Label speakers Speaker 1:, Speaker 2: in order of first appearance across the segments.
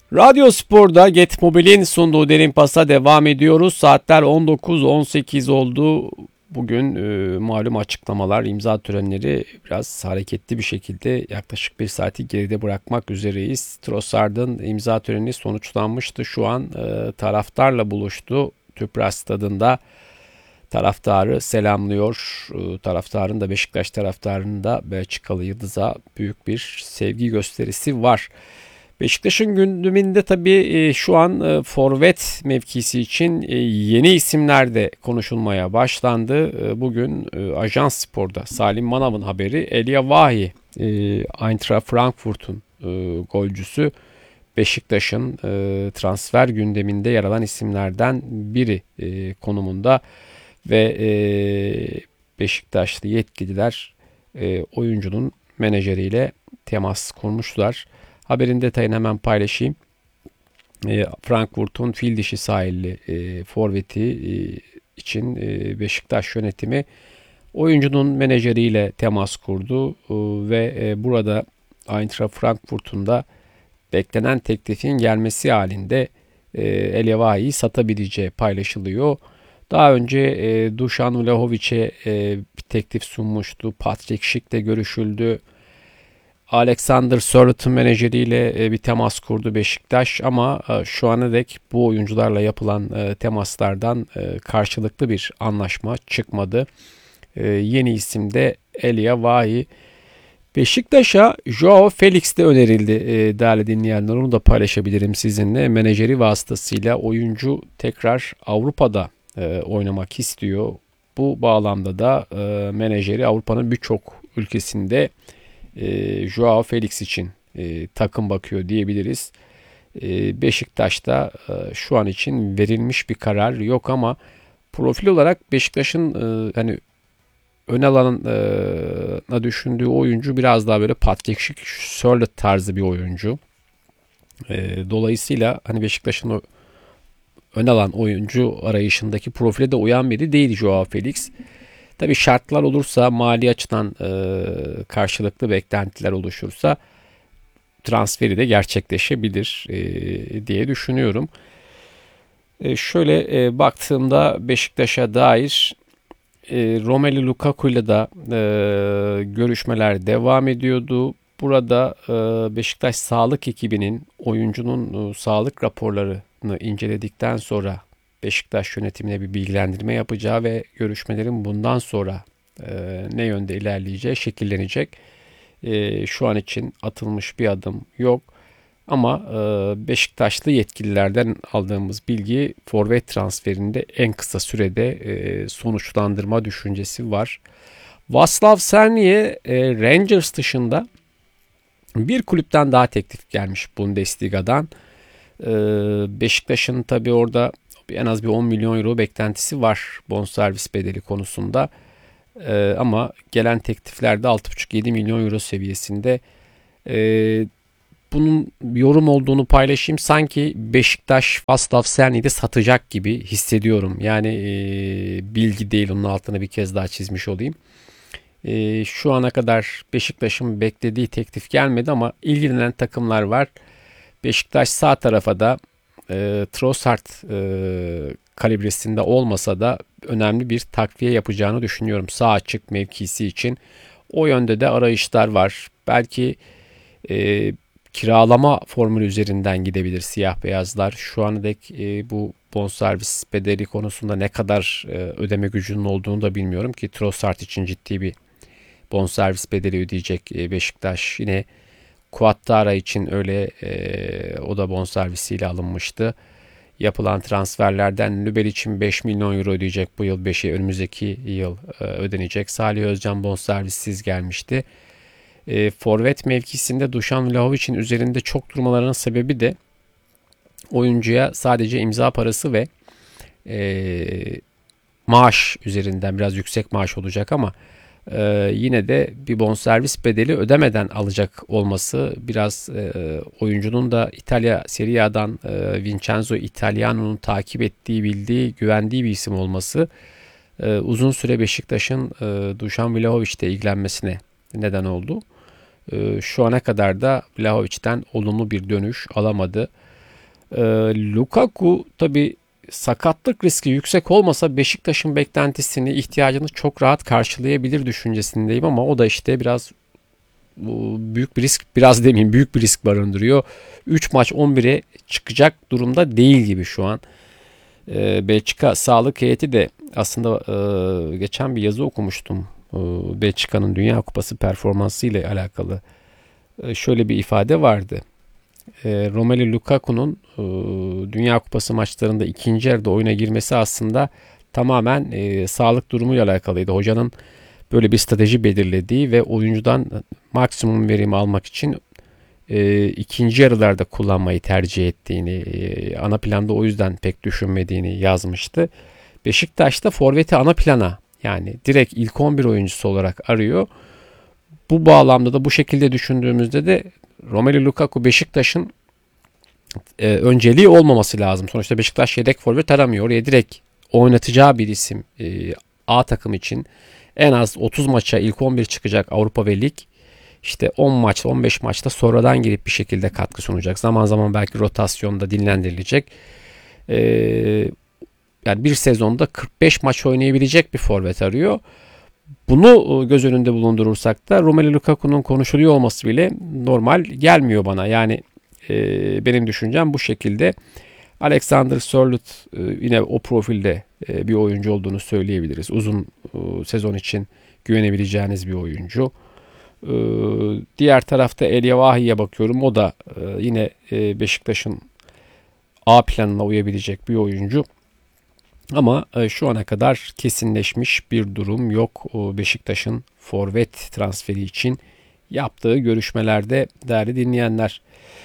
Speaker 1: Radyo Spor'da Get Mobil'in sunduğu Derin Pas'a devam ediyoruz. Saatler 19.18 oldu. Bugün malum açıklamalar, imza törenleri biraz hareketli bir şekilde yaklaşık bir saati geride bırakmak üzereyiz. Trossard'ın imza töreni sonuçlanmıştı. Şu an taraftarla buluştu. Tüpraş Stadı'nda taraftarı selamlıyor. Taraftarın da Beşiktaş taraftarının da Belçikalı Yıldız'a büyük bir sevgi gösterisi var. Beşiktaş'ın gündeminde tabii şu an forvet mevkisi için yeni isimler de konuşulmaya başlandı. Bugün Ajans Spor'da Salim Manav'ın haberi Elia Wahi, Eintracht Frankfurt'un golcüsü, Beşiktaş'ın transfer gündeminde yer alan isimlerden biri konumunda ve Beşiktaşlı yetkililer oyuncunun menajeriyle temas kurmuşlar. Haberin detayını hemen paylaşayım. Frankfurt'un fil dişi sahilli forveti için Beşiktaş yönetimi oyuncunun menajeriyle temas kurdu ve burada Eintracht Frankfurt'un da beklenen teklifin gelmesi halinde Elia Wahi'yi satabileceği paylaşılıyor. Daha önce Dušan Vlahović'e bir teklif sunmuştu. Patrick Schick'le görüşüldü. Alexander Sörlot'un menajeriyle bir temas kurdu Beşiktaş ama şu ana dek bu oyuncularla yapılan temaslardan karşılıklı bir anlaşma çıkmadı. Yeni isim de Elia Wahi. Beşiktaş'a Joao Felix de önerildi değerli dinleyenler. Onu da paylaşabilirim sizinle. Menajeri vasıtasıyla oyuncu tekrar Avrupa'da oynamak istiyor. Bu bağlamda da menajeri Avrupa'nın birçok ülkesinde Joao Felix için takım bakıyor diyebiliriz. Beşiktaş'ta şu an için verilmiş bir karar yok ama profil olarak Beşiktaş'ın hani ön alana düşündüğü oyuncu biraz daha böyle Patrick Schick, Sörloth tarzı bir oyuncu. Dolayısıyla hani Beşiktaş'ın o ön alan oyuncu arayışındaki profile de uyan biri değil Joao Felix. Tabii şartlar olursa, mali açıdan karşılıklı beklentiler oluşursa transferi de gerçekleşebilir diye düşünüyorum. Şöyle baktığımda Beşiktaş'a dair Romelu Lukaku'yla da görüşmeler devam ediyordu. Burada Beşiktaş sağlık ekibinin oyuncunun sağlık raporlarını inceledikten sonra Beşiktaş yönetimine bir bilgilendirme yapacağı ve görüşmelerin bundan sonra ne yönde ilerleyeceği şekillenecek. Şu an için atılmış bir adım yok. Ama Beşiktaşlı yetkililerden aldığımız bilgi forvet transferinde en kısa sürede sonuçlandırma düşüncesi var. Václav Cerny'e Rangers dışında bir kulüpten daha teklif gelmiş Bundesliga'dan. Beşiktaş'ın tabii orada en az bir 10 milyon euro beklentisi var bonservis bedeli konusunda. Ama gelen tekliflerde 6,5-7 milyon euro seviyesinde. Bunun yorum olduğunu paylaşayım. Sanki Beşiktaş Václav Cerny'i de satacak gibi hissediyorum. Yani bilgi değil, onun altını bir kez daha çizmiş olayım. Şu ana kadar Beşiktaş'ın beklediği teklif gelmedi ama ilgilenen takımlar var. Beşiktaş sağ tarafa da Trossard kalibresinde olmasa da önemli bir takviye yapacağını düşünüyorum sağ açık mevkisi için. O yönde de arayışlar var. Belki kiralama formülü üzerinden gidebilir siyah beyazlar. Şu ana dek bu bonservis bedeli konusunda ne kadar ödeme gücünün olduğunu da bilmiyorum ki Trossard için ciddi bir bonservis bedeli ödeyecek Beşiktaş. Yine Kuattara için öyle, o da bonservisiyle alınmıştı. Yapılan transferlerden Nübel için 5 milyon euro ödeyecek bu yıl, 5'i önümüzdeki yıl ödenecek. Salih Özcan bonservissiz gelmişti. Forvet mevkisinde Dušan Vlahović'in üzerinde çok durmalarının sebebi de oyuncuya sadece imza parası ve maaş üzerinden biraz yüksek maaş olacak ama yine de bir bonservis bedeli ödemeden alacak olması, biraz oyuncunun da İtalya Serie A'dan Vincenzo Italiano'nun takip ettiği, bildiği, güvendiği bir isim olması uzun süre Beşiktaş'ın Dušan Vlahović'le ilgilenmesine neden oldu. Şu ana kadar da Vlahović'ten olumlu bir dönüş alamadı. Lukaku tabii sakatlık riski yüksek olmasa Beşiktaş'ın beklentisini, ihtiyacını çok rahat karşılayabilir düşüncesindeyim ama o da işte biraz büyük bir risk, biraz demeyeyim büyük bir risk barındırıyor. 3 maç 11'e çıkacak durumda değil gibi şu an. Belçika Sağlık Heyeti de aslında geçen bir yazı okumuştum. Belçika'nın Dünya Kupası performansı ile alakalı. Şöyle bir ifade vardı. Romelu Lukaku'nun Dünya Kupası maçlarında ikinci yarıda oyuna girmesi aslında tamamen sağlık durumuyla alakalıydı. Hocanın böyle bir strateji belirlediği ve oyuncudan maksimum verimi almak için ikinci yarılarda kullanmayı tercih ettiğini, ana planda o yüzden pek düşünmediğini yazmıştı. Beşiktaş'ta forveti ana plana, yani direkt ilk 11 oyuncusu olarak arıyor. Bu bağlamda da bu şekilde düşündüğümüzde de Romelu Lukaku Beşiktaş'ın önceliği olmaması lazım. Sonuçta Beşiktaş yedek forvet aramıyor. Oraya direkt oynatacağı bir isim A takım için en az 30 maça ilk 11 çıkacak Avrupa ve Lig. İşte 10 maç 15 maçta sonradan girip bir şekilde katkı sunacak. Zaman zaman belki rotasyonda dinlendirilecek. Yani bir sezonda 45 maç oynayabilecek bir forvet arıyor. Bunu göz önünde bulundurursak da Romelu Lukaku'nun konuşuluyor olması bile normal gelmiyor bana. Yani benim düşüncem bu şekilde. Alexander Sörloth yine o profilde bir oyuncu olduğunu söyleyebiliriz. Uzun sezon için güvenebileceğiniz bir oyuncu. Diğer tarafta Elyevahi'ye bakıyorum. O da yine Beşiktaş'ın A planına uyabilecek bir oyuncu. Ama şu ana kadar kesinleşmiş bir durum yok Beşiktaş'ın forvet transferi için yaptığı görüşmelerde değerli dinleyenler.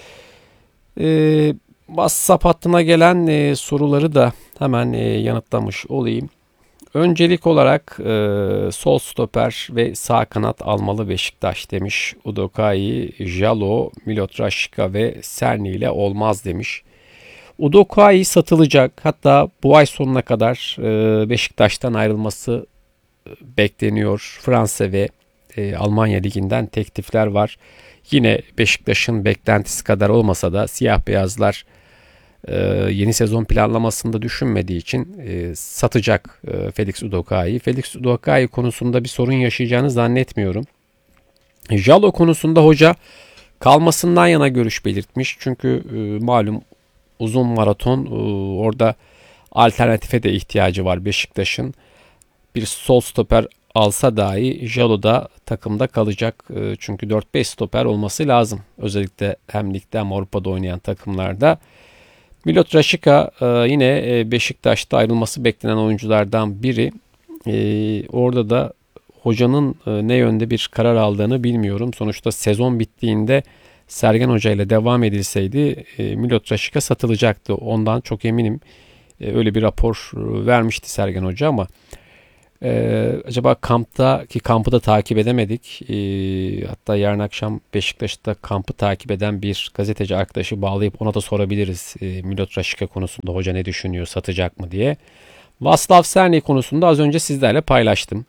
Speaker 1: WhatsApp hattına gelen soruları da hemen yanıtlamış olayım. Öncelik olarak sol stoper ve sağ kanat almalı Beşiktaş demiş. Udokai, Jalo, Milot Rashica ve Serni ile olmaz demiş. Udokai satılacak. Hatta bu ay sonuna kadar Beşiktaş'tan ayrılması bekleniyor. Fransa ve Almanya liginden teklifler var. Yine Beşiktaş'ın beklentisi kadar olmasa da siyah beyazlar yeni sezon planlamasında düşünmediği için satacak Felix Udokai'yi. Felix Udokai konusunda bir sorun yaşayacağını zannetmiyorum. Jalo konusunda hoca kalmasından yana görüş belirtmiş. Çünkü malum uzun maraton, orada alternatife de ihtiyacı var Beşiktaş'ın. Bir sol stoper alsa dahi Jalo da takımda kalacak. Çünkü 4-5 stoper olması lazım. Özellikle hem ligde hem Avrupa'da oynayan takımlarda. Milot Rashica yine Beşiktaş'ta ayrılması beklenen oyunculardan biri. Orada da hocanın ne yönde bir karar aldığını bilmiyorum. Sonuçta sezon bittiğinde Sergen Hoca ile devam edilseydi Milot Rashica satılacaktı. Ondan çok eminim. Öyle bir rapor vermişti Sergen Hoca ama acaba kampı da takip edemedik. Hatta yarın akşam Beşiktaş'ta kampı takip eden bir gazeteci arkadaşı bağlayıp ona da sorabiliriz. Milot Rashica konusunda hoca ne düşünüyor, satacak mı diye. Václav Serni konusunda az önce sizlerle paylaştım.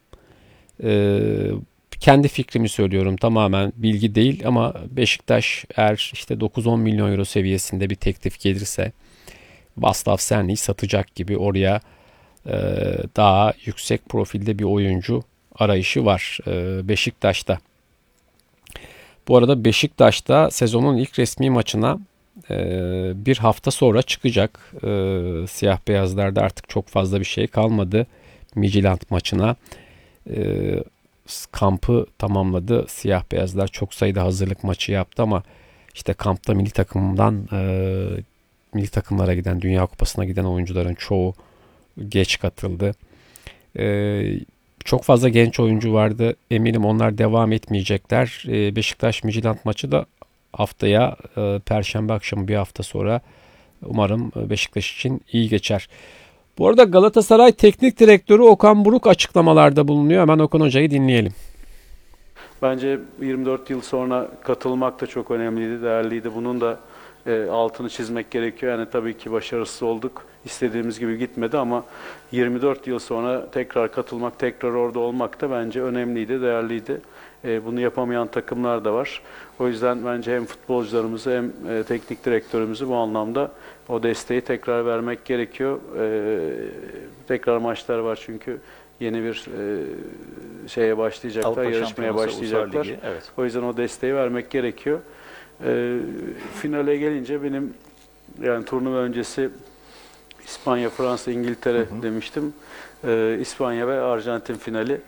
Speaker 1: Kendi fikrimi söylüyorum, tamamen bilgi değil ama Beşiktaş eğer işte 9-10 milyon euro seviyesinde bir teklif gelirse Václav Serni'yi satacak gibi, oraya daha yüksek profilde bir oyuncu arayışı var Beşiktaş'ta. Bu arada Beşiktaş'ta sezonun ilk resmi maçına bir hafta sonra çıkacak. Siyah beyazlarda artık çok fazla bir şey kalmadı. Midtjylland maçına kampı tamamladı. Siyah beyazlar çok sayıda hazırlık maçı yaptı ama işte kampta milli takımlara giden, Dünya Kupası'na giden oyuncuların çoğu geç katıldı. Çok fazla genç oyuncu vardı. Eminim onlar devam etmeyecekler. Beşiktaş Midtjylland maçı da haftaya Perşembe akşamı, bir hafta sonra, umarım Beşiktaş için iyi geçer. Bu arada Galatasaray Teknik Direktörü Okan Buruk açıklamalarda bulunuyor. Hemen Okan Hoca'yı dinleyelim.
Speaker 2: Bence 24 yıl sonra katılmak da çok önemliydi, değerliydi. Bunun da altını çizmek gerekiyor. Yani tabii ki başarısız olduk. İstediğimiz gibi gitmedi ama 24 yıl sonra tekrar katılmak, tekrar orada olmak da bence önemliydi, değerliydi. Bunu yapamayan takımlar da var. O yüzden bence hem futbolcularımızı hem teknik direktörümüzü bu anlamda o desteği tekrar vermek gerekiyor. Tekrar maçlar var çünkü yeni bir şeye başlayacaklar,
Speaker 3: Avrupa
Speaker 2: yarışmaya
Speaker 3: Şampiyonası, Uluslar
Speaker 2: başlayacaklar.
Speaker 3: Ligi, evet.
Speaker 2: O yüzden o desteği vermek gerekiyor. Finale gelince benim yani turnuva öncesi İspanya, Fransa, İngiltere demiştim. İspanya ve Arjantin finali.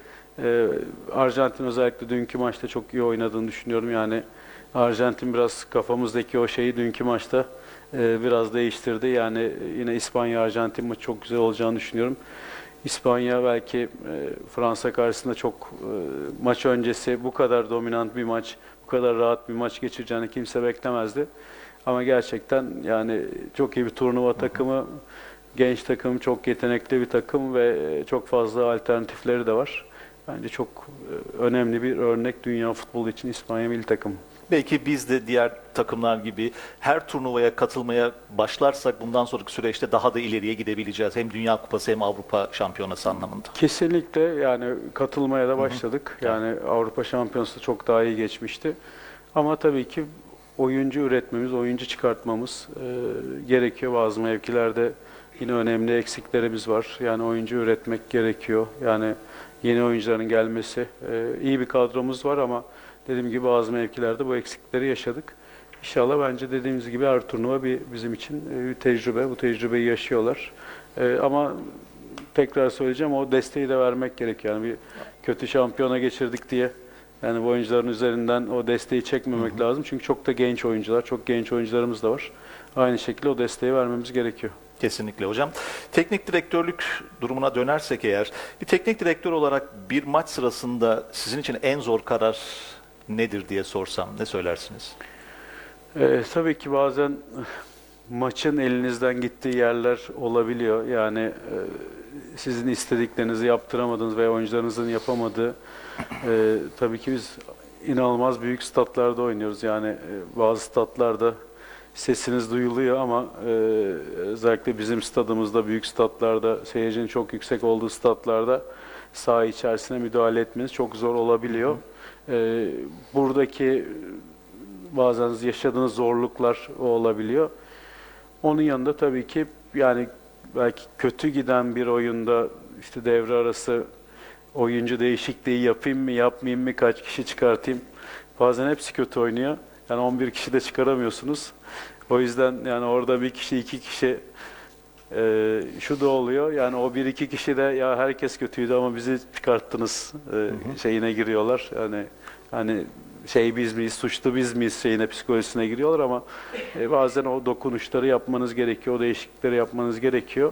Speaker 2: Arjantin özellikle dünkü maçta çok iyi oynadığını düşünüyorum. Yani Arjantin biraz kafamızdaki o şeyi dünkü maçta biraz değiştirdi. Yani yine İspanya-Arjantin maçı çok güzel olacağını düşünüyorum. İspanya belki Fransa karşısında çok maç öncesi bu kadar dominant bir maç, bu kadar rahat bir maç geçireceğini kimse beklemezdi. Ama gerçekten yani çok iyi bir turnuva takımı, genç takım, çok yetenekli bir takım ve çok fazla alternatifleri de var. Bence çok önemli bir örnek dünya futbolu için İspanya milli takımı.
Speaker 3: Belki biz de diğer takımlar gibi her turnuvaya katılmaya başlarsak bundan sonraki süreçte daha da ileriye gidebileceğiz. Hem Dünya Kupası hem Avrupa Şampiyonası anlamında.
Speaker 2: Kesinlikle yani katılmaya da başladık. Yani Avrupa Şampiyonası çok daha iyi geçmişti. Ama tabii ki oyuncu üretmemiz, oyuncu çıkartmamız gerekiyor. Bazı mevkilerde yine önemli eksiklerimiz var. Yani oyuncu üretmek gerekiyor. Yani yeni oyuncuların gelmesi. İyi bir kadromuz var ama dediğim gibi bazı mevkilerde bu eksikleri yaşadık. İnşallah bence dediğimiz gibi her turnuva bizim için bir tecrübe. Bu tecrübeyi yaşıyorlar. Ama tekrar söyleyeceğim o desteği de vermek gerekiyor. Yani bir kötü şampiyona geçirdik diye yani bu oyuncuların üzerinden o desteği çekmemek lazım. Çünkü çok da genç oyuncular, çok genç oyuncularımız da var. Aynı şekilde o desteği vermemiz gerekiyor.
Speaker 3: Kesinlikle hocam. Teknik direktörlük durumuna dönersek eğer, bir teknik direktör olarak bir maç sırasında sizin için en zor karar nedir diye sorsam ne söylersiniz?
Speaker 2: Tabii ki bazen maçın elinizden gittiği yerler olabiliyor. Yani sizin istediklerinizi yaptıramadığınız veya oyuncularınızın yapamadığı. Tabii ki biz inanılmaz büyük statlarda oynuyoruz. Yani bazı statlarda sesiniz duyuluyor ama özellikle bizim stadımızda, büyük statlarda, seyircinin çok yüksek olduğu statlarda saha içerisine müdahale etmeniz çok zor olabiliyor. Buradaki bazen yaşadığınız zorluklar olabiliyor. Onun yanında tabii ki yani belki kötü giden bir oyunda işte devre arası oyuncu değişikliği yapayım mı, yapmayayım mı, kaç kişi çıkartayım. Bazen hepsi kötü oynuyor. Yani 11 kişi de çıkaramıyorsunuz. O yüzden yani orada bir kişi, iki kişi şu da oluyor. Yani o bir iki kişi de ya herkes kötüydü ama bizi çıkarttınız şeyine giriyorlar. Yani hani biz miyiz, suçlu biz miyiz şeyine, psikolojisine giriyorlar ama bazen o dokunuşları yapmanız gerekiyor, o değişiklikleri yapmanız gerekiyor.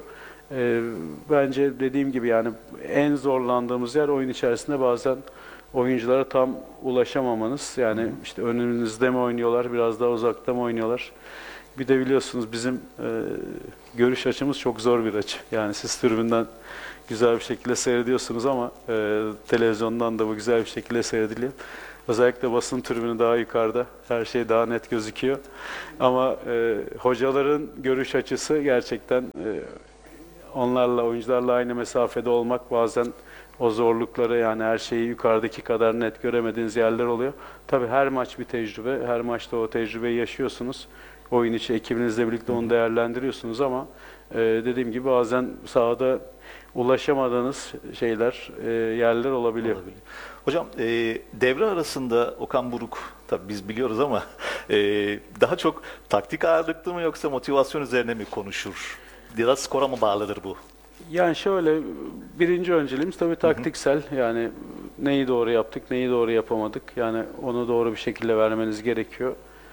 Speaker 2: Bence dediğim gibi yani en zorlandığımız yer oyun içerisinde bazen oyunculara tam ulaşamamanız. Yani işte önünüzde mi oynuyorlar, biraz daha uzakta mı oynuyorlar? Bir de biliyorsunuz bizim görüş açımız çok zor bir açı. Yani siz tribünden güzel bir şekilde seyrediyorsunuz ama televizyondan da bu güzel bir şekilde seyrediliyor. Özellikle basın tribünü daha yukarıda, her şey daha net gözüküyor. Ama hocaların görüş açısı gerçekten onlarla, oyuncularla aynı mesafede olmak bazen o zorlukları yani her şeyi yukarıdaki kadar net göremediğiniz yerler oluyor. Tabii her maç bir tecrübe, her maçta o tecrübeyi yaşıyorsunuz. Oyun içi ekibinizle birlikte onu değerlendiriyorsunuz ama dediğim gibi bazen sahada ulaşamadığınız yerler olabiliyor.
Speaker 3: Hocam devre arasında Okan Buruk, tabii biz biliyoruz ama daha çok taktik ağırlıklı mı yoksa motivasyon üzerine mi konuşur? Biraz skora mı bağlıdır bu?
Speaker 2: Yani şöyle, birinci önceliğimiz tabii taktiksel. Yani neyi doğru yaptık, neyi doğru yapamadık. Yani onu doğru bir şekilde vermeniz gerekiyor.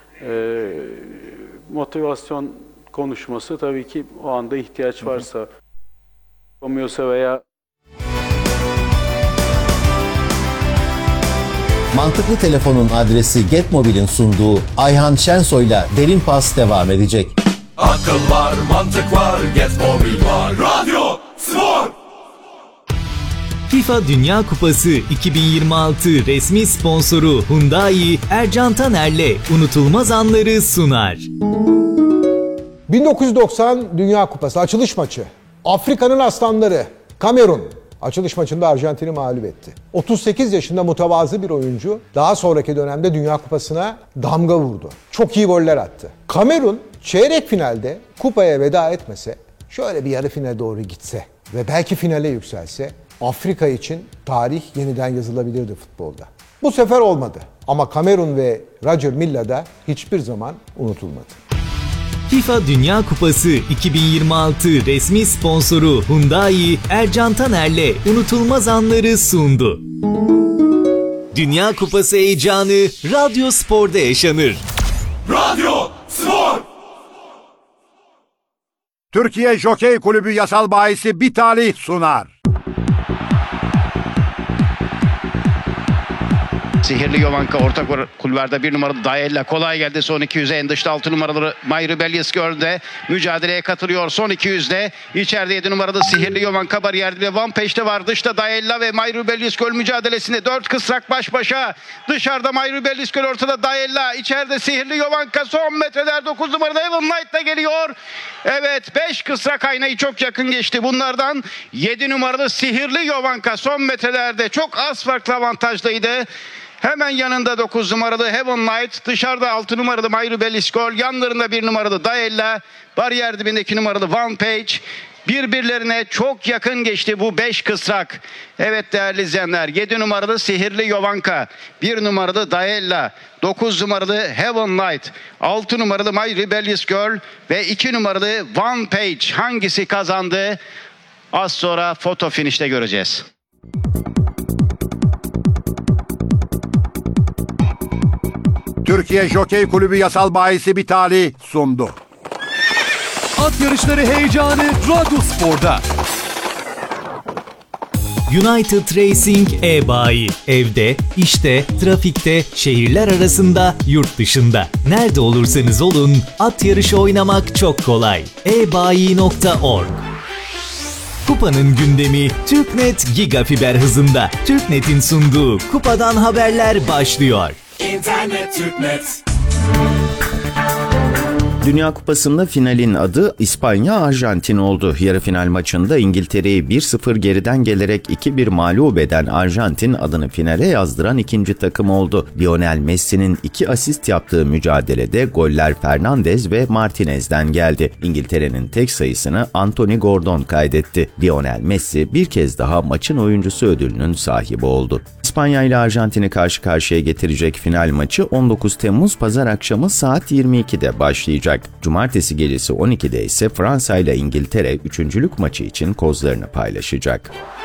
Speaker 2: Motivasyon konuşması tabii ki o anda ihtiyaç varsa, yapamıyorsa veya
Speaker 4: Mantıklı Telefon'un adresi Getmobil'in sunduğu Ayhan Şensoy'la Derin Pas devam edecek.
Speaker 5: Akıl var, mantık var, Getmobil var. Radyo, spor.
Speaker 6: FIFA Dünya Kupası 2026 resmi sponsoru Hyundai, Ercan Taner'le unutulmaz anları sunar.
Speaker 7: 1990 Dünya Kupası açılış maçı. Afrika'nın aslanları Kamerun açılış maçında Arjantin'i mağlup etti. 38 yaşında mütevazı bir oyuncu daha sonraki dönemde Dünya Kupası'na damga vurdu. Çok iyi goller attı. Kamerun çeyrek finalde kupaya veda etmese, şöyle bir yarı finale doğru gitse ve belki finale yükselse Afrika için tarih yeniden yazılabilirdi futbolda. Bu sefer olmadı ama Kamerun ve Roger Milla da hiçbir zaman unutulmadı.
Speaker 6: FIFA Dünya Kupası 2026 resmi sponsoru Hyundai Ercan Taner'le unutulmaz anları sundu. Dünya Kupası heyecanı Radyo Spor'da yaşanır.
Speaker 5: Radyo Spor.
Speaker 8: Türkiye Jokey Kulübü yasal bahisi Bir Talih sunar.
Speaker 9: Sihirli Jovanka orta kulvarda 1 numaralı Daella kolay geldi. Son 200'e en dışta 6 numaralı Mayru Bellisköl'de mücadeleye katılıyor. Son 200'de içeride 7 numaralı Sihirli Jovanka bariyerde ve Van Peş'te var. Dışta Daella ve Mayru Bellisköl mücadelesinde 4 kısrak baş başa. Dışarıda Mayru Bellisköl, ortada Daella, içeride Sihirli Jovanka, son metreler 9 numaralı Evan Knight da geliyor. Evet, 5 kısrak aynayı çok yakın geçti. Bunlardan 7 numaralı Sihirli Jovanka son metrelerde çok az farklı avantajlıydı. Hemen yanında 9 numaralı Heaven Knight, dışarıda 6 numaralı Mayru Belliskol, yanlarında 1 numaralı Daella, bariyer dibinde 2 numaralı Van Page. Birbirlerine çok yakın geçti bu 5 kısrak. Evet değerli izleyenler, 7 numaralı Sihirli Jovanka, 1 numaralı Daella, 9 numaralı Heaven Knight, 6 numaralı Mayru Belliskol ve 2 numaralı Van Page hangisi kazandı? Az sonra foto finişte göreceğiz.
Speaker 8: Türkiye Jokey Kulübü yasal bahisi Bir Talih sundu.
Speaker 5: At yarışları heyecanı Radyo Spor'da.
Speaker 6: United Racing e-bayi. Evde, işte, trafikte, şehirler arasında, yurt dışında. Nerede olursanız olun, at yarışı oynamak çok kolay. ebayi.org. Kupanın gündemi TürkNet Gigafiber hızında. TürkNet'in sunduğu Kupadan Haberler başlıyor.
Speaker 5: İnternet TürkNet.
Speaker 10: Dünya Kupası'nda finalin adı İspanya-Arjantin oldu. Yarı final maçında İngiltere'yi 1-0 geriden gelerek 2-1 mağlup eden Arjantin adını finale yazdıran ikinci takım oldu. Lionel Messi'nin 2 asist yaptığı mücadelede goller Fernandes ve Martinez'den geldi. İngiltere'nin tek sayısını Anthony Gordon kaydetti. Lionel Messi bir kez daha maçın oyuncusu ödülünün sahibi oldu. İspanya ile Arjantin'i karşı karşıya getirecek final maçı 19 Temmuz Pazar akşamı saat 22'de başlayacak. Cumartesi gecesi 12'de ise Fransa ile İngiltere üçüncülük maçı için kozlarını paylaşacak.